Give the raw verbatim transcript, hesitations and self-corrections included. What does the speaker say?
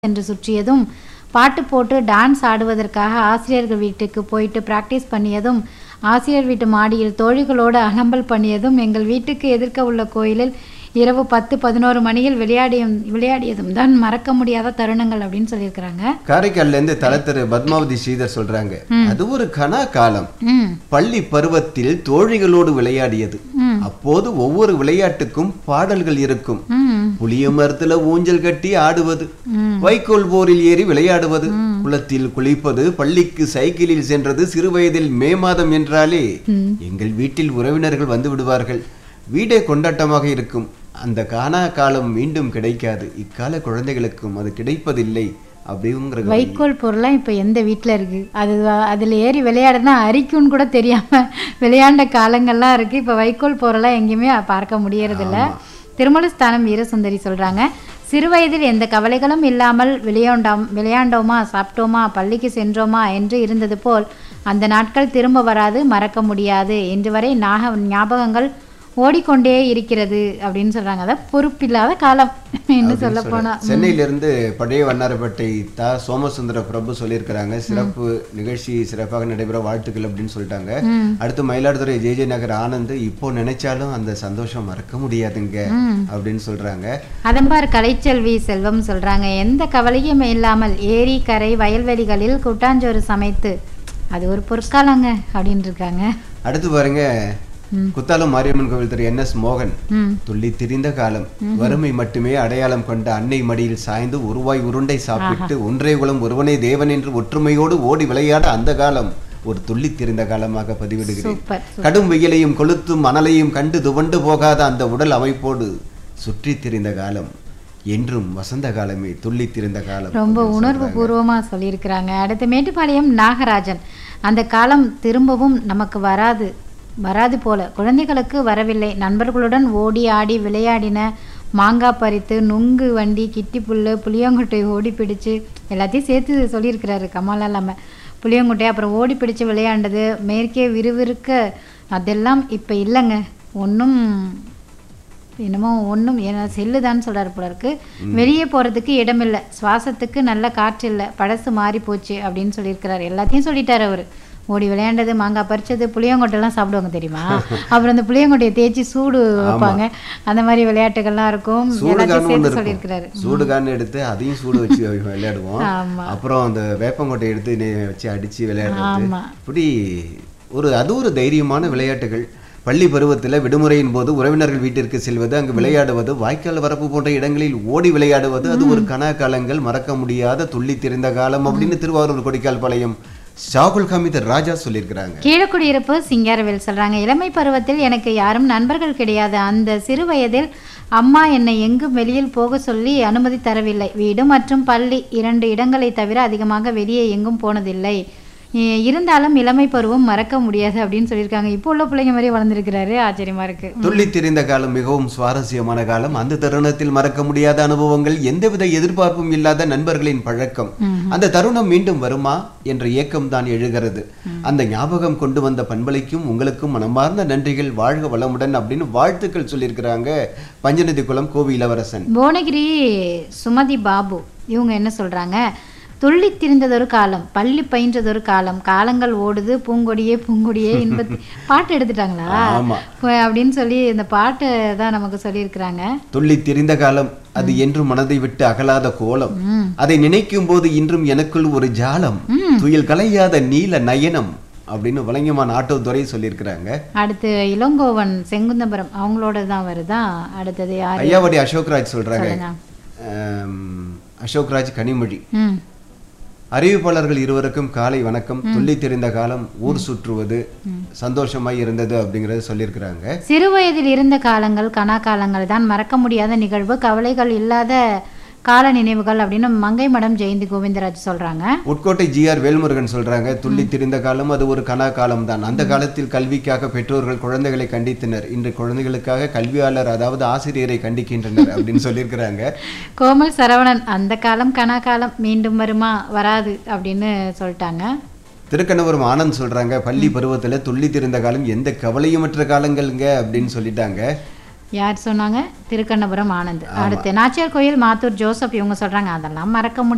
என்று சுற்றியதும், பாட்டு போட்டு டான்ஸ் ஆடுவதற்காக ஆசிரியர்கள் வீட்டுக்கு போயிட்டு பிராக்டிஸ் பண்ணியதும், ஆசிரியர் வீட்டு மாடியில் தோழிகளோடு அலம்பல் பண்ணியதும், எங்கள் வீட்டுக்கு எதிர்க்க உள்ள கோயிலில் இரவு பத்து பதினோரு மணியில் விளையாடியும் விளையாடியதும் தான் மறக்க முடியாத தருணங்கள் அப்படின்னு சொல்லியிருக்கிறாங்க. காரைக்கால்ல இருந்து தலத்திரு பத்மாவதி ஸ்ரீதர் சொல்றாங்க, அது ஒரு கனா காலம். பள்ளி பருவத்தில் தோழிகளோடு விளையாடியது. அப்போது ஒவ்வொரு விளையாட்டுக்கும் பாடல்கள் இருக்கும். புளிய மரத்துல ஊஞ்சல் கட்டி ஆடுவது, வைக்கோல் போரில் ஏறி விளையாடுவது, குளத்தில் குளிப்பது, பள்ளிக்கு சைக்கிளில் சென்றது. சிறு வயதில் மே மாதம் என்றாலே எங்கள் வீட்டில் உறவினர்கள் வந்து விடுவார்கள். வீடே கொண்டாட்டமாக இருக்கும். அந்த கானா காலம் மீண்டும் கிடைக்காது. இக்கால குழந்தைகளுக்கும் அது கிடைப்பதில்லை. அப்படிங்கிற வைக்கோல் பொருளாம் இப்போ எந்த வீட்டில் இருக்குது? அது அதில் ஏறி விளையாடுனா அரிக்குன்னு கூட தெரியாமல் விளையாண்ட காலங்கள்லாம் இருக்குது. இப்போ வைக்கோல் பொருளாம் எங்கேயுமே பார்க்க முடியறதில்ல. திருமலஸ்தானம் வீரசுந்தரி சொல்கிறாங்க, சிறு வயதில் எந்த கவலைகளும் இல்லாமல் விளையாண்டோம் விளையாண்டோமா சாப்பிட்டோமா பள்ளிக்கு சென்றோமா என்று இருந்தது போல் அந்த நாட்கள் திரும்ப வராது, மறக்க முடியாது. இன்று வரை நாக ஞாபகங்கள் ஓடிக்கொண்டே இருக்கிறது அப்படின்னு சொல்றாங்க. அதான் பொறுப்பில்லாத காலம் என்று சொல்ல போனா. சென்னையிலிருந்து பழைய வண்ணாரப்பேட்டை தா சோமசுந்தர பிரபு சொல்லியிருக்கிறாங்க, சிறப்பு நிகழ்ச்சி சிறப்பாக நடைபெற வாழ்த்துக்கள் அப்படின்னு சொல்லிட்டாங்க. அடுத்து மயிலாடுதுறை ஜே ஜே நகர் ஆனந்த், இப்போ நினைச்சாலும் அந்த சந்தோஷம் மறக்க முடியாதுங்க அப்படின்னு சொல்றாங்க. அதம்பார் கலைச்செல்வி செல்வம் சொல்றாங்க, எந்த கவலையும் இல்லாமல் ஏரி கரை வயல்வெளிகளில் கூட்டாஞ்சோறு சமைத்து அது ஒரு பொற்காலங்க அப்படின்னு இருக்காங்க. அடுத்து பாருங்க, குத்தாலம் மாரியம்மன் கோவில் திரு என் எஸ் மோகன், துள்ளி திரிந்த காலம், வறுமை மட்டுமே அடையாளம் கொண்ட அன்னை மடியில் சாய்ந்து உருவாய் உருண்டை சாப்பிட்டு ஒன்றே குலம் ஒருவனே தேவன் என்று ஒற்றுமையோடு ஓடி விளையாட அந்த காலம் ஒரு துள்ளி திரிந்த காலமாக பதிவிடுகிறேன். கடும் வெயிலையும் கொளுத்தும் மணலையும் கண்டு துவண்டு போகாத அந்த உடல் அமைப்போடு சுற்றி திரிந்த காலம் என்றும் வசந்த காலமே, துள்ளி திரிந்த காலம். ரொம்ப உணர்வு பூர்வமா சொல்லியிருக்கிறாங்க. அடுத்து மேட்டுப்பாளையம் நாகராஜன், அந்த காலம் திரும்பவும் நமக்கு வராது வராது போல, குழந்தைகளுக்கு வரவில்லை. நண்பர்களுடன் ஓடி ஆடி விளையாடின, மாங்காய் பறித்து, நுங்கு வண்டி, கிட்டி புல்லு, புளியங்கொட்டை ஓடி பிடிச்சு, எல்லாத்தையும் சேர்த்து சொல்லியிருக்கிறாரு கமாலா இல்லாமல். புளியங்கொட்டை அப்புறம் ஓடி பிடிச்சு விளையாண்டது, மேற்கே விறுவிறுக்க, அதெல்லாம் இப்போ இல்லைங்க. ஒன்றும் என்னமோ ஒன்றும் ஏன்னா செல்லுதான்னு சொல்கிறார் போல இருக்கு. வெளியே போகிறதுக்கு இடமில்லை, சுவாசத்துக்கு நல்ல காற்று இல்லை, பழசு மாறி போச்சு அப்படின்னு சொல்லியிருக்கிறாரு. எல்லாத்தையும் சொல்லிட்டார் அவர். ஓடி விளையாண்டது, மாங்காய் பறிச்சது, புளியங்கொட்டைலாம் சாப்பிடுவாங்க தெரியுமா? அப்புறம் அந்த புளியங்கொட்டையை தேய்ச்சி சூடு வைப்பாங்க, அந்த மாதிரி விளையாட்டுகள்லாம் இருக்கும். எல்லாத்தையும் சேர்த்து சொல்லியிருக்கிறாரு. சூடுகான்னு எடுத்து அதையும் சூடு வச்சு விளையாடுவோம். அப்புறம் அந்த வேப்பங்கொட்டையை எடுத்து வச்சு அடிச்சு விளையாடுறது, இப்படி ஒரு அது ஒரு தைரியமான விளையாட்டுகள். பள்ளி பருவத்தில் விடுமுறையின் போது உறவினர்கள் வீட்டிற்கு செல்வது, அங்கு விளையாடுவது, வாய்க்கால் வரப்பு போன்ற இடங்களில் ஓடி விளையாடுவது, அது ஒரு கனா காலங்கள், மறக்க முடியாத துள்ளி திரிந்த காலம் அப்படின்னு திருவாரூர் கொடிக்கால் பாளையம் ஷாகுல் ஹமீத் ராஜா சொல்லியிருக்கிறாங்க. கீழக்குடியிருப்பு சிங்காரவேல் சொல்றாங்க, இளமை பருவத்தில் எனக்கு யாரும் நண்பர்கள் கிடையாது. அந்த சிறு வயதில் அம்மா என்னை எங்கும் வெளியில் போக சொல்லி அனுமதி தரவில்லை. வீடு மற்றும் பள்ளி இரண்டு இடங்களை தவிர அதிகமாக வெளியே எங்கும் போனதில்லை. இருந்தாலும் இளமை பருவம் மறக்க முடியாது அப்படின்னு சொல்லியிருக்காங்க. இப்போ உள்ள பிள்ளைங்க மாதிரி வளர்ந்துருக்கிறாரு, ஆச்சரியமா இருக்கு. துள்ளி திரிந்த காலம் மிகவும் சுவாரஸ்யமான காலம். அந்த தருணத்தில் மறக்க முடியாத அனுபவங்கள், எந்தவித எதிர்பார்ப்பும் இல்லாத நண்பர்களின் பழக்கம், அந்த தருணம் மீண்டும் வருமா என்ற ஏக்கம் தான் எழுகிறது. அந்த ஞாபகம் கொண்டு வந்த பண்பலைக்கும் உங்களுக்கும் மனமார்ந்த நன்றிகள், வாழ்க வளமுடன் அப்படின்னு வாழ்த்துக்கள் சொல்லியிருக்கிறாங்க. பஞ்சநதி குளம் கோவி இளவரசன். புவனகிரி சுமதி பாபு இவங்க என்ன சொல்றாங்க, துள்ளி திரிந்ததொரு காலம், பள்ளி பயின்றதொரு காலம், காலங்கள் ஓடுது பூங்கொடியே பூங்கொடியே இன்பத்தி பாட்டு எடுத்துட்டாங்களா அப்படின்னு சொல்லி இந்த பாட்டு தான் நமக்கு சொல்லியிருக்கிறாங்க. துள்ளி திரிந்த காலம், அது என்றும் மனதை விட்டு அகலாத கோலம், அதை நினைக்கும் போது இன்றும் எனக்குள் ஒரு ஜாலம், துயில் கலையாத நீல நயனம் அப்படின்னு வழங்கியமான ஆட்டோ துறை சொல்லியிருக்கிறாங்க. அடுத்து இளங்கோவன் செங்குந்தபுரம் அவங்களோட தான் வருதா. அடுத்தது ஐயாவடி அசோக்ராஜ் சொல்றாங்க, அசோக்ராஜ் கனிமொழி, அறிவிப்பாளர்கள் இருவருக்கும் காலை வணக்கம். துள்ளி தெரிந்த காலம், ஊர் சுற்றுவது, சந்தோஷமாய் இருந்தது அப்படிங்கறது சொல்லியிருக்கிறாங்க. சிறு வயதில் இருந்த காலங்கள் கனா காலங்கள் தான், மறக்க முடியாத நிகழ்வு, கவலைகள் இல்லாத கால நினைவுகள் அப்படின்னு மங்கை மடம் ஜெயந்தி கோவிந்தராஜ் சொல்றாங்க. உட்கோட்டை ஜி ஆர் வேல்முருகன் சொல்றாங்க, துள்ளி திரிந்த காலம் அது ஒரு கனா காலம் தான். அந்த காலத்தில் கல்விக்காக பெற்றோர்கள் குழந்தைகளை கண்டித்தனர், இன்று குழந்தைகளுக்காக கல்வியாளர் அதாவது ஆசிரியரை கண்டிக்கின்றனர் அப்படின்னு சொல்லியிருக்கிறாங்க. கோமல் சரவணன், அந்த காலம் கனா காலம் மீண்டும் வருமா வராது அப்படின்னு சொல்லிட்டாங்க. திருக்கண்ணபுரம் ஆனந்த் சொல்றாங்க, பள்ளி பருவத்துல துள்ளி திரிந்த காலம் எந்த கவலையுமற்ற காலங்கள்ங்க அப்படின்னு சொல்லிட்டாங்க. யார் சொன்னாங்க? திருக்கண்ணபுரம் ஆனந்த். அடுத்து நாச்சியார் கோயில் மாத்தூர் ஜோசப் இவங்க சொல்றாங்க, அதெல்லாம் மறக்க முடியாது.